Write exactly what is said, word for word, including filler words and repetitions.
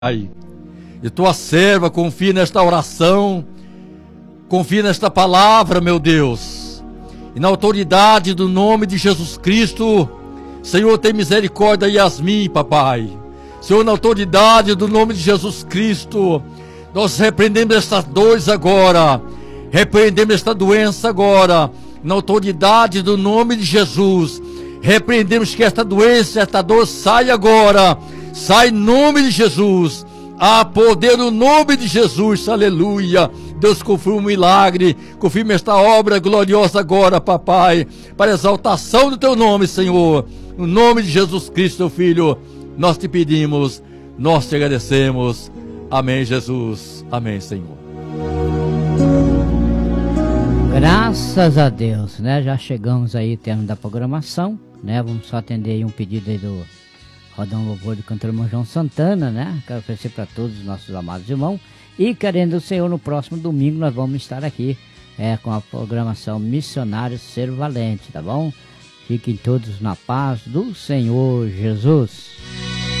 Pai. E tua serva confia nesta oração, confia nesta palavra, meu Deus, e na autoridade do nome de Jesus Cristo. Senhor, tem misericórdia de Yasmin, papai. Senhor, na autoridade do nome de Jesus Cristo, nós repreendemos estas dores agora, repreendemos esta doença agora, na autoridade do nome de Jesus. Repreendemos que esta doença, esta dor saia agora, sai em nome de Jesus. Há poder no nome de Jesus, aleluia. Deus, confirma um milagre, confirma esta obra gloriosa agora, papai, para a exaltação do teu nome, Senhor. No nome de Jesus Cristo, teu Filho, nós te pedimos, nós te agradecemos. Amém, Jesus. Amém, Senhor. Graças a Deus, né? Já chegamos aí, termo da programação, né? Vamos só atender aí um pedido aí do Rodão Louvor do cantor irmão João Santana, né? Quero oferecer para todos os nossos amados irmãos. E querendo o Senhor, no próximo domingo nós vamos estar aqui é, com a programação Missionário Ser Valente, tá bom? Fiquem todos na paz do Senhor Jesus.